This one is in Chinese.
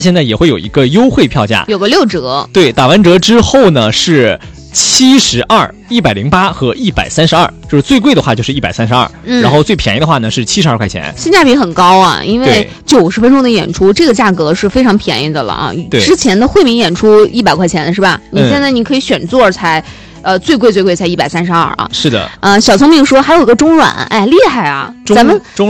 现在也会有一个优惠票价， 有个6折。 对，打完折之后呢是72、108和132，就是最贵的话就是132，然后最便宜的话呢是72块钱， 性价比很高啊，因为90分钟的演出，这个价格是非常便宜的了啊。之前的惠民演出100块钱是吧？你现在你可以选座才。最贵才132啊！ 是的， 小聪明说还有个中软，哎，厉害啊！咱们